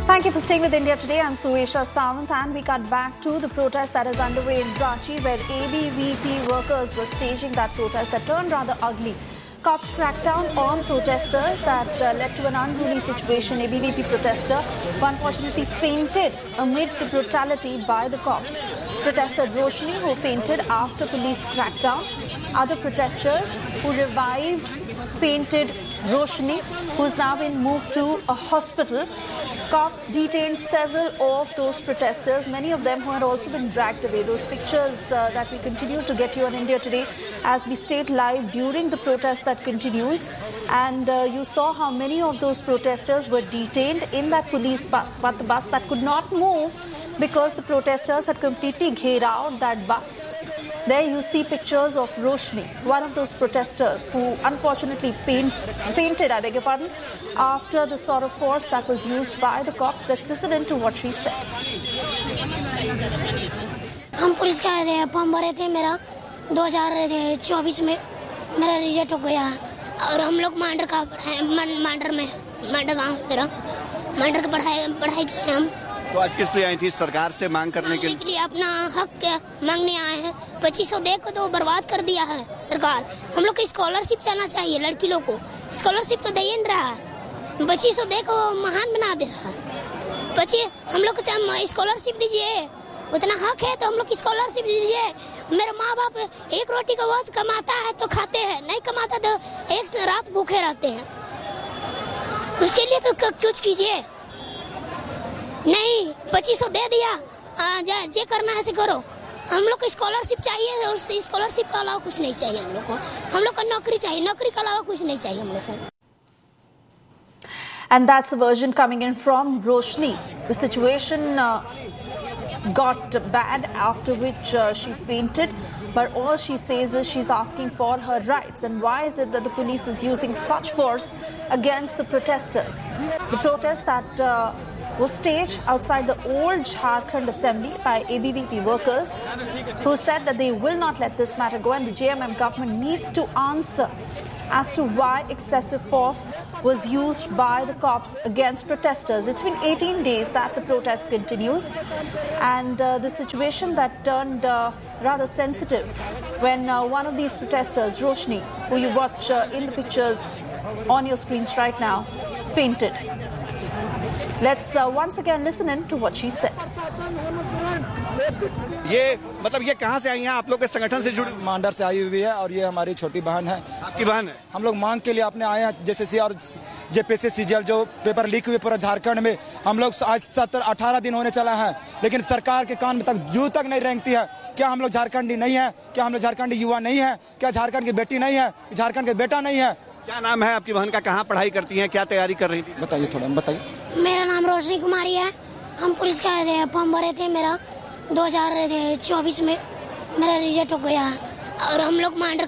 Thank you for staying with India Today. I'm Suesha Sawant, and we cut back to the protest that is underway in Ranchi, where ABVP workers were staging that protest that turned rather ugly. Cops cracked down on protesters that led to an unruly situation. ABVP protester who unfortunately fainted amid the brutality by the cops. Protester Roshni, who fainted after police crackdown. Other protesters who revived fainted Roshni, who's now been moved to a hospital. Cops detained several of those protesters, many of them who had also been dragged away. Those pictures that we continue to get you on India Today as we stayed live during the protest that continues. And you saw how many of those protesters were detained in that police bus, but the bus that could not move because the protesters had completely ghered out that bus. There you see pictures of Roshni, one of those protesters who unfortunately fainted, I beg your pardon, after the sort of force that was used by the cops. Let's listen into what she said. हम police का थे, form भरे थे, मेरा 2024 में मेरा result हो गया और हम लोग मांडर का मांडर गाँव मेरा मांडर की पढ़ाई की हम। तो आज किस लिए आई थी? सरकार से मांग करने के लिए अपना हक मांगने आए हैं। 2500 दे को तो बर्बाद कर दिया है सरकार। हम लोग को स्कॉलरशिप जाना चाहिए, लड़की लोग को स्कॉलरशिप तो दे ही नहीं रहा है। 2500 दे को महान बना दे रहा है। हम लोग को स्कॉलरशिप दीजिए, उतना हक है तो हम लोग की स्कॉलरशिप दीजिए। मेरे माँ बाप एक रोटी का वक्त कमाता है तो खाते हैं, नहीं कमाता तो एक रात भूखे रहते हैं। उसके लिए तो कुछ कीजिए। नहीं 2500 दे दिया, जे करना है से करो। हम लोग को स्कॉलरशिप चाहिए और स्कॉलरशिप के अलावा कुछ नहीं चाहिए हम लोग को। हम लोग को नौकरी चाहिए, नौकरी के अलावा कुछ नहीं चाहिए हम लोग को। And that's the version coming in from Roshni. The situation got bad, after which she fainted. But all she says is she's asking for her rights. And why is it that the police is using such force against the protesters? The protest that was staged outside the old Jharkhand Assembly by ABVP workers who said that they will not let this matter go, and the JMM government needs to answer as to why excessive force was used by the cops against protesters. It's been 18 days that the protest continues, and the situation that turned rather sensitive when one of these protesters, Roshni, who you watch in the pictures on your screens right now, fainted. Let's once again listen in to what she said. ये मतलब ये कहाँ से आई हैं? आप लोग के संगठन से जुड़ी? मांडर से आई हुई है और ये हमारी छोटी बहन है। आपकी बहन है? हम लोग मांग के लिए अपने आए हैं, जैसे और जेपीएससी सीजीएल जो पेपर लीक हुए पूरा झारखंड में, हम लोग आज 17-18 दिन होने चला है, लेकिन सरकार के कान में तक जू तक नहीं रेंगती है। क्या हम लोग झारखंडी नहीं है? क्या हम लोग झारखंडी युवा नहीं है? क्या झारखंड की बेटी नहीं है? झारखंड के बेटा नहीं है? क्या नाम है आपकी बहन का? कहाँ पढ़ाई करती हैं? क्या तैयारी कर रही थी? बताइए थोड़ा, बताइए। मेरा नाम रोशनी कुमारी है। हम पुलिस का थे, फॉर्म भरे थे, मेरा 2024 में मेरा रिजल्ट हो गया और हम लोग मांडर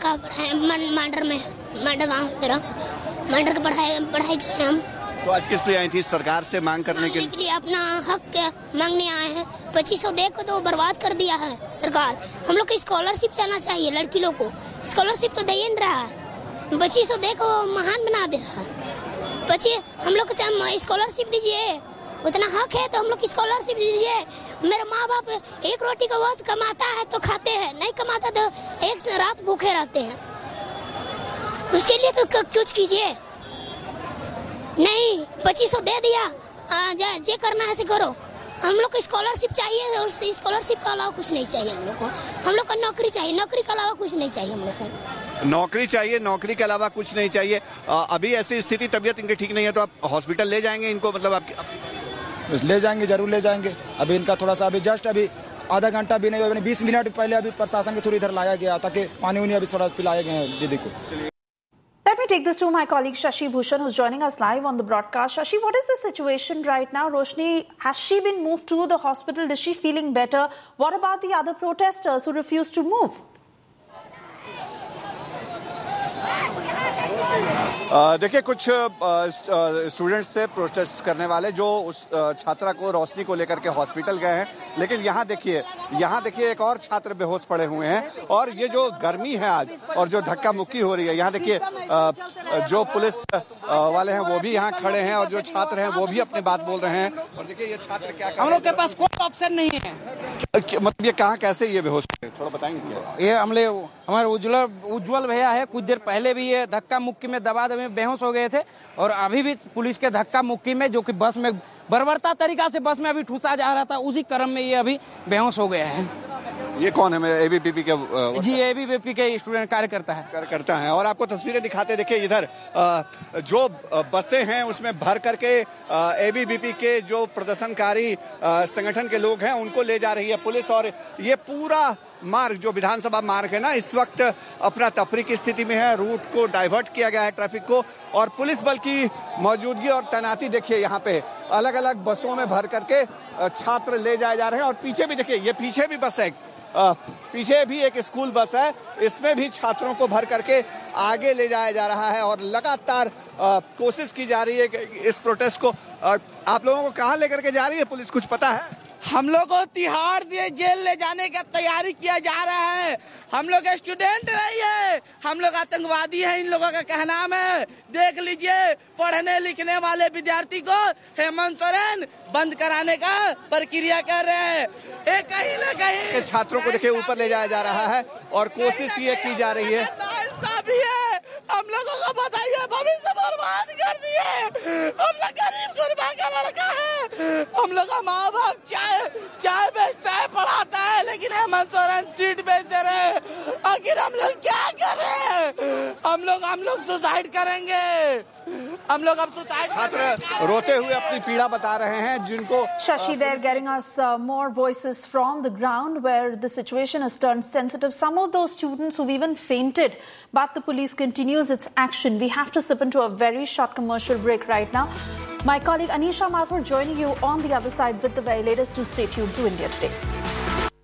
गाँव मेरा मांडर की पढ़ाई की हम। तो आज किस लिए आई थी? सरकार से मांग करने के लिए अपना हक मांगने आए हैं। 2500 दे को तो बर्बाद कर दिया है सरकार। हम लोग को स्कॉलरशिप जाना चाहिए, लड़की लोग को स्कॉलरशिप तो दे ही नहीं रहा है। 2500 दे को महान बना दे रहा है। हम लोग को स्कॉलरशिप दीजिए, उतना हक है तो हम लोग की स्कॉलरशिप दीजिए। मेरे माँ बाप एक रोटी का वक्त कमाता है तो खाते हैं, नहीं कमाता तो एक रात भूखे रहते हैं। उसके लिए तो कुछ कीजिए। नहीं 2500 दे दिया, जे करना है से करो। हम लोग को स्कॉलरशिप चाहिए और स्कॉलरशिप के अलावा कुछ नहीं चाहिए हम लोग को। हम लोग को नौकरी चाहिए, नौकरी के अलावा कुछ नहीं चाहिए हम लोग को। नौकरी चाहिए, नौकरी के अलावा कुछ नहीं चाहिए। अभी ऐसी स्थिति, तबीयत इनकी ठीक नहीं है तो आप हॉस्पिटल ले जाएंगे इनको? मतलब आप ले जाएंगे, जरूर ले जाएंगे। अभी इनका थोड़ा सा, अभी जस्ट अभी आधा घंटा भी नहीं, 20 मिनट पहले अभी प्रशासन के थ्रू इधर लाया गया ताकि पानी उनी अभी थोड़ा पिलाए गए हैं दीदी को। Let me take this to my colleague Shashi Bhushan, who's joining us live on the broadcast. Shashi, what is the situation right now? Roshni, has she been moved to the hospital? Is she feeling better? What about the other protesters who refuse to move? देखिए कुछ students थे protest करने वाले जो उस छात्रा को रोशनी को लेकर के हॉस्पिटल गए हैं, लेकिन यहाँ देखिए एक और छात्र बेहोश पड़े हुए हैं। और ये जो गर्मी है आज और जो धक्का मुक्की हो रही है, यहाँ देखिए जो पुलिस वाले हैं वो भी यहाँ खड़े हैं और जो छात्र हैं वो भी अपनी बात बोल रहे हैं। और देखिए ये छात्र क्या हम लोग के पास कोई ऑप्शन नहीं है, मतलब ये कहाँ कैसे ये बेहोश हुए, थोड़ा बताएंगे? ये हमारे उज्जवल भैया है, कुछ देर पहले भी ये धक्का मुक्की में दबा में बेहोश हो गए थे और अभी भी पुलिस के धक्का मुक्की में, जो कि बस में बर्बरता तरीका से बस में अभी ठूसा जा रहा था, उसी क्रम में ये अभी बेहोश हो गए हैं। ये कौन है? एबीवीपी के जी, एबीवीपी के स्टूडेंट कार्यकर्ता है। और आपको तस्वीरें दिखाते देखिए इधर जो बसें हैं उसमें भर करके एबीवीपी के जो प्रदर्शनकारी संगठन के लोग हैं उनको ले जा रही है पुलिस। और ये पूरा मार्ग जो विधानसभा मार्ग है ना, इस वक्त अफरा तफरी की स्थिति में है। रूट को डाइवर्ट किया गया है ट्रैफिक को, और पुलिस बल की मौजूदगी और तैनाती देखिए यहाँ पे अलग अलग बसों में भर करके छात्र ले जाए जा रहे हैं। और पीछे भी देखिए, ये पीछे भी बस है, पीछे भी एक स्कूल बस है, इसमें भी छात्रों को भर करके आगे ले जाया जा रहा है। और लगातार कोशिश की जा रही है कि इस प्रोटेस्ट को, आप लोगों को कहाँ लेकर के जा रही है पुलिस, कुछ पता है? हम लोग को तिहाड़ जेल ले जाने का तैयारी किया जा रहा है। हम लोग स्टूडेंट नहीं है, हम लोग आतंकवादी हैं, इन लोगों का कहना है। देख लीजिए, पढ़ने लिखने वाले विद्यार्थी को हेमंत सोरेन बंद कराने का प्रक्रिया कर रहे हैं। कहीं न कहीं छात्रों को देखिए ऊपर ले जाया जा रहा है और कोशिश ये की जा रही है। हम लोगों को बताइए, भविष्य बर्बाद कर दिए। हम लोग गरीब गुरबा का लड़का है, हम लोग का माँ बाप चाय बेचता है, पढ़ाता है, लेकिन हेमंत सोरेन सीट बेच दे रहे हैं। आखिर हम लोग क्या करें? हम लोग सुसाइड करेंगे, हम लोग अब सुसाइड। छात्र रोते हुए अपनी पीड़ा बता रहे हैं जिनको Shashi, they're getting us more voices from the ground where the situation has turned sensitive. Some of those students who've even fainted, but the police continues its action. We have to slip into a very short commercial break right now. My colleague Anisha Mathur joining you on the other side with the very latest. To stay tuned to India Today.